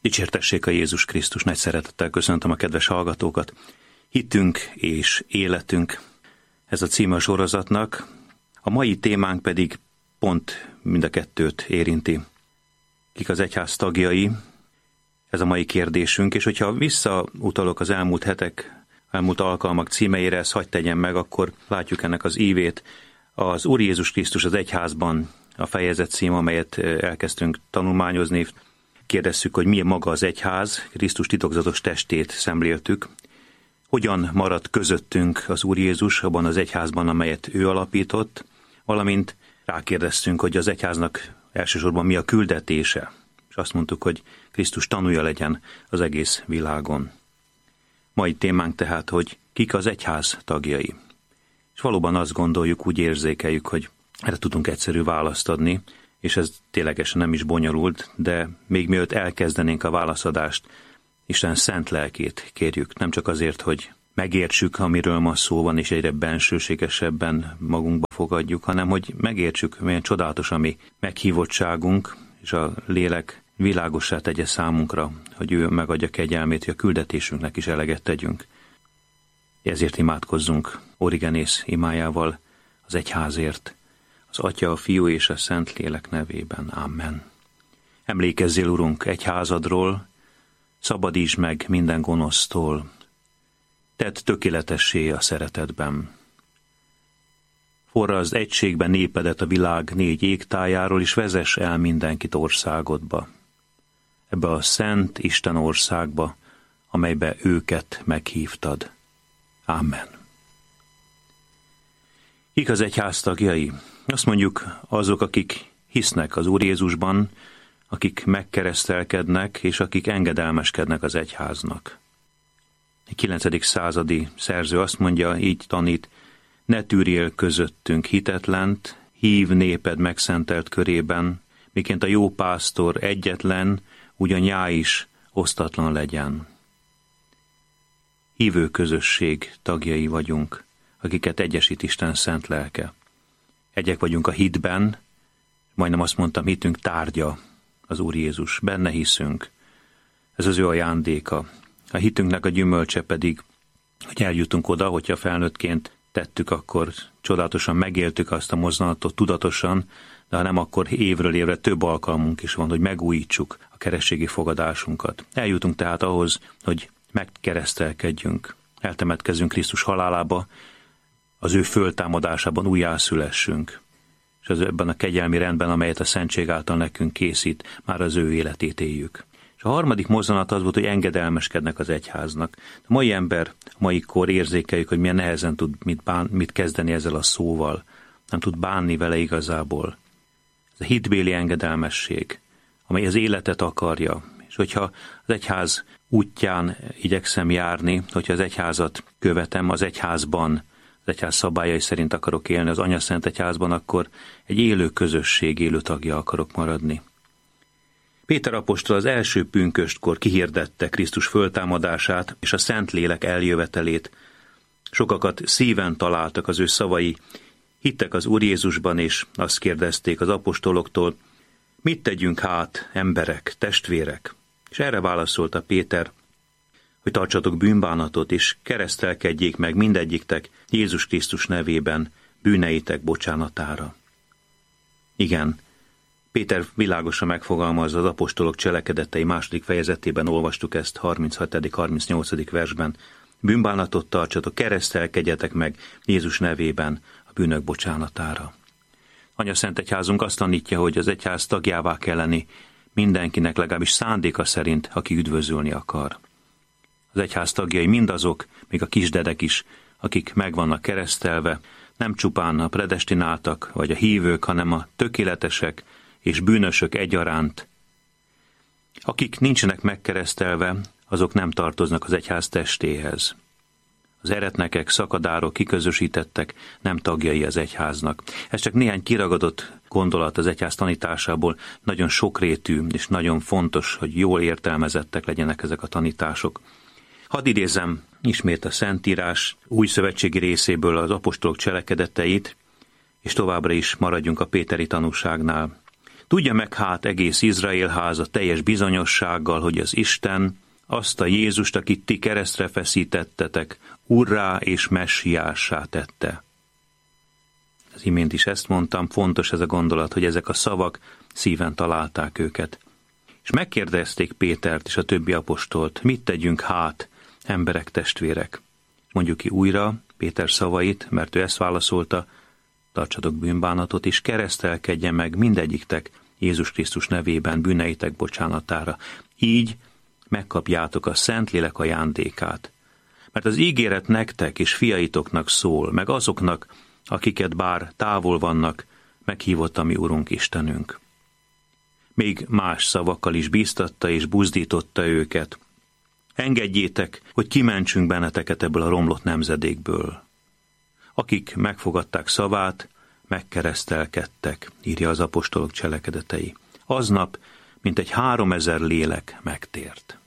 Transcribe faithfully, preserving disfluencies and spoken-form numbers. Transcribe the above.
Dicsértessék a Jézus Krisztus, nagy szeretettel köszöntöm a kedves hallgatókat. Hitünk és életünk, ez a címe a sorozatnak. A mai témánk pedig pont mind a kettőt érinti. Kik az egyház tagjai? Ez a mai kérdésünk, és hogyha visszautalok az elmúlt hetek, elmúlt alkalmak címeire, ezt hadd tegyem meg, akkor látjuk ennek az ívét. Az Úr Jézus Krisztus az egyházban a fejezet cím, amelyet elkezdtünk tanulmányozni. Kérdezzük, hogy mi maga az egyház, Krisztus titokzatos testét szemléltük. Hogyan maradt közöttünk az Úr Jézus abban az egyházban, amelyet ő alapított, valamint rákérdeztünk, hogy az egyháznak elsősorban mi a küldetése. És azt mondtuk, hogy Krisztus tanúja legyen az egész világon. Mai témánk tehát, hogy kik az egyház tagjai. És valóban azt gondoljuk, úgy érzékeljük, hogy erre tudunk egyszerű választ adni, és ez ténylegesen nem is bonyolult, de még mielőtt elkezdenénk a válaszadást, Isten szent lelkét kérjük, nem csak azért, hogy megértsük, amiről ma szó van, és egyre bensőségesebben magunkba fogadjuk, hanem hogy megértsük, milyen csodálatos a mi meghívottságunk, és a lélek világossá tegye számunkra, hogy ő megadja kegyelmét, hogy a küldetésünknek is eleget tegyünk. Ezért imádkozzunk Origenész imájával az egyházért, az Atya, a Fiú és a Szentlélek nevében. Amen. Emlékezzél, Urunk, egyházadról, szabadítsd meg minden gonosztól, tedd tökéletessé a szeretetben. Forrasd egységben népedet a világ négy égtájáról, és vezess el mindenkit országodba, ebbe a szent Isten országba, amelybe őket meghívtad. Amen. Kik az egyház tagjai? Azt mondjuk azok, akik hisznek az Úr Jézusban, akik megkeresztelkednek, és akik engedelmeskednek az egyháznak. A kilencedik századi szerző azt mondja, így tanít, ne tűrjél közöttünk hitetlent, hív néped megszentelt körében, miként a jó pásztor egyetlen, úgy a nyáj is osztatlan legyen. Hívő közösség tagjai vagyunk, akiket egyesít Isten szent lelke. Egyek vagyunk a hitben, majdnem azt mondtam, hitünk tárgya az Úr Jézus, benne hiszünk. Ez az ő ajándéka. A hitünknek a gyümölcse pedig, hogy eljutunk oda, hogyha felnőttként tettük, akkor csodálatosan megéltük azt a mozdulatot tudatosan, de ha nem, akkor évről évre több alkalmunk is van, hogy megújítsuk a keresztségi fogadásunkat. Eljutunk tehát ahhoz, hogy megkeresztelkedjünk, eltemetkezzünk Krisztus halálába, az ő föltámadásában újjászülessünk, és az ebben a kegyelmi rendben, amelyet a szentség által nekünk készít, már az ő életét éljük. És a harmadik mozzanat az volt, hogy engedelmeskednek az egyháznak. A mai ember, a mai kor érzékeljük, hogy milyen nehezen tud mit, bán, mit kezdeni ezzel a szóval. Nem tud bánni vele igazából. Ez a hitbéli engedelmesség, amely az életet akarja. És hogyha az egyház útján igyekszem járni, hogyha az egyházat követem, az egyházban, az egyház szabályai szerint akarok élni, az Anyaszent Egyházban, akkor egy élő közösség, élő tagja akarok maradni. Péter apostol az első pünköstkor kihirdette Krisztus föltámadását és a Szentlélek eljövetelét. Sokakat szíven találtak az ő szavai, hittek az Úr Jézusban, és azt kérdezték az apostoloktól, mit tegyünk hát, emberek, testvérek? És erre válaszolta Péter, hogy tartsatok bűnbánatot, és keresztelkedjék meg mindegyiktek Jézus Krisztus nevében bűneitek bocsánatára. Igen, Péter világosan megfogalmazza az apostolok cselekedetei második fejezetében, olvastuk ezt harminchatodik harmincnyolcadik versben. Bűnbánatot tartsatok, keresztelkedjetek meg Jézus nevében a bűnök bocsánatára. Anyaszent Egyházunk azt tanítja, hogy az egyház tagjává kell lenni mindenkinek, legalábbis szándéka szerint, aki üdvözölni akar. Az egyház tagjai mindazok, még a kisdedek is, akik meg vannak keresztelve, nem csupán a predestináltak vagy a hívők, hanem a tökéletesek és bűnösök egyaránt. Akik nincsenek megkeresztelve, azok nem tartoznak az egyház testéhez. Az eretnekek, szakadárok, kiközösítettek nem tagjai az egyháznak. Ez csak néhány kiragadott gondolat az egyház tanításából, nagyon sokrétű és nagyon fontos, hogy jól értelmezettek legyenek ezek a tanítások. Hadd idézem ismét a Szentírás új szövetségi részéből az apostolok cselekedeteit, és továbbra is maradjunk a péteri tanúságnál. Tudja meg hát egész Izrael háza teljes bizonyossággal, hogy az Isten azt a Jézust, akit ti keresztre feszítettetek, Urrá és Messiássá tette. Az imént is ezt mondtam, fontos ez a gondolat, hogy ezek a szavak szíven találták őket. És megkérdezték Pétert és a többi apostolt, mit tegyünk hát, emberek, testvérek. Mondjuk ki újra Péter szavait, mert ő ezt válaszolta, tartsatok bűnbánatot, és keresztelkedjen meg mindegyiktek Jézus Krisztus nevében bűneitek bocsánatára. Így megkapjátok a Szentlélek ajándékát. Mert az ígéret nektek és fiaitoknak szól, meg azoknak, akiket bár távol vannak, meghívott a mi Urunk Istenünk. Még más szavakkal is bíztatta és buzdította őket. Engedjétek, hogy kimentsünk benneteket ebből a romlott nemzedékből. Akik megfogadták szavát, megkeresztelkedtek, írja az apostolok cselekedetei. Aznap mintegy háromezer lélek megtért.